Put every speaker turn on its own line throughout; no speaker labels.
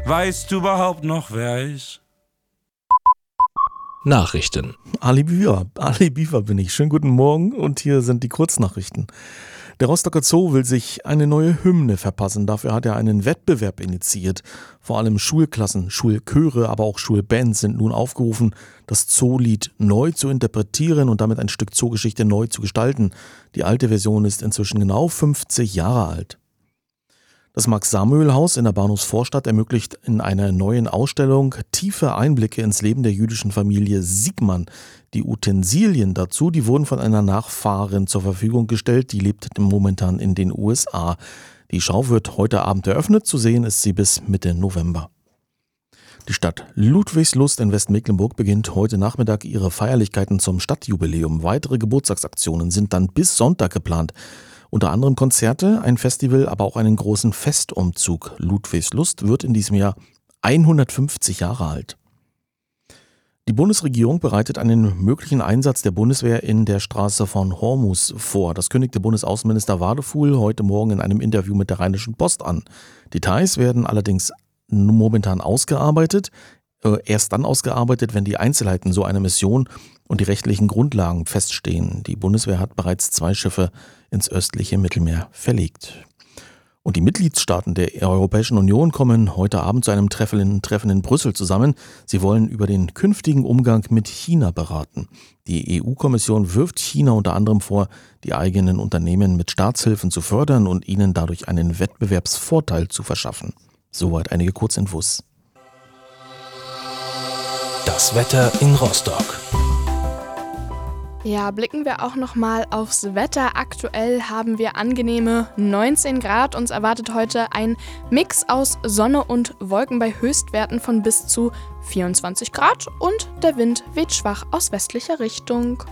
Weißt du überhaupt noch, wer er ist?
Nachrichten.
Ali Biefer bin ich. Schönen guten Morgen und hier sind die Kurznachrichten. Der Rostocker Zoo will sich eine neue Hymne verpassen. Dafür hat er einen Wettbewerb initiiert. Vor allem Schulklassen, Schulchöre, aber auch Schulbands sind nun aufgerufen, das Zoolied neu zu interpretieren und damit ein Stück Zoogeschichte neu zu gestalten. Die alte Version ist inzwischen genau 50 Jahre alt. Das Max-Samuel-Haus in der Bahnhofsvorstadt ermöglicht in einer neuen Ausstellung tiefe Einblicke ins Leben der jüdischen Familie Siegmann. Die Utensilien dazu, die wurden von einer Nachfahrin zur Verfügung gestellt, die lebt momentan in den USA. Die Schau wird heute Abend eröffnet, zu sehen ist sie bis Mitte November. Die Stadt Ludwigslust in Westmecklenburg beginnt heute Nachmittag ihre Feierlichkeiten zum Stadtjubiläum. Weitere Geburtstagsaktionen sind dann bis Sonntag geplant. Unter anderem Konzerte, ein Festival, aber auch einen großen Festumzug. Ludwigslust wird in diesem Jahr 150 Jahre alt. Die Bundesregierung bereitet einen möglichen Einsatz der Bundeswehr in der Straße von Hormuz vor. Das kündigte Bundesaußenminister Wadefuhl heute Morgen in einem Interview mit der Rheinischen Post an. Details werden allerdings momentan ausgearbeitet. Erst dann ausgearbeitet, wenn die Einzelheiten so einer Mission und die rechtlichen Grundlagen feststehen. Die Bundeswehr hat bereits 2 Schiffe ins östliche Mittelmeer verlegt. Und die Mitgliedstaaten der Europäischen Union kommen heute Abend zu einem Treffen in Brüssel zusammen. Sie wollen über den künftigen Umgang mit China beraten. Die EU-Kommission wirft China unter anderem vor, die eigenen Unternehmen mit Staatshilfen zu fördern und ihnen dadurch einen Wettbewerbsvorteil zu verschaffen. Soweit einige Kurzinfos.
Das Wetter in Rostock.
Ja, blicken wir auch nochmal aufs Wetter. Aktuell haben wir angenehme 19 Grad. Uns erwartet heute ein Mix aus Sonne und Wolken bei Höchstwerten von bis zu 24 Grad und der Wind weht schwach aus westlicher Richtung.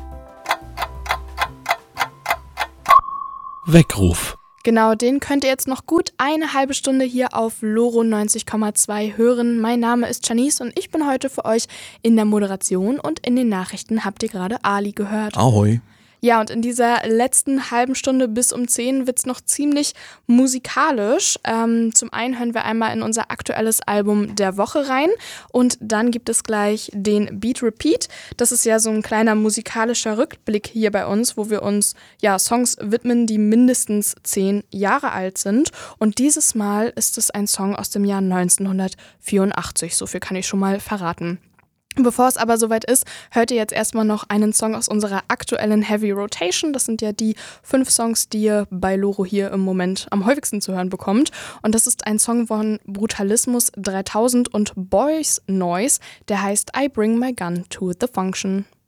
Weckruf.
Genau, den könnt ihr jetzt noch gut eine halbe Stunde hier auf Loro 90,2 hören. Mein Name ist Janice und ich bin heute für euch in der Moderation und in den Nachrichten habt ihr gerade Ali gehört.
Ahoi.
Ja, und in dieser letzten halben Stunde bis um 10 wird's noch ziemlich musikalisch. Zum einen hören wir einmal in unser aktuelles Album der Woche rein und dann gibt es gleich den Beat Repeat. Das ist ja so ein kleiner musikalischer Rückblick hier bei uns, wo wir uns ja Songs widmen, die mindestens 10 Jahre alt sind. Und dieses Mal ist es ein Song aus dem Jahr 1984. So viel kann ich schon mal verraten. Bevor es aber soweit ist, hört ihr jetzt erstmal noch einen Song aus unserer aktuellen Heavy Rotation. Das sind ja die 5 Songs, die ihr bei Loro hier im Moment am häufigsten zu hören bekommt. Und das ist ein Song von Brutalismus 3000 und Boys Noise, der heißt I Bring My Gun to the Function.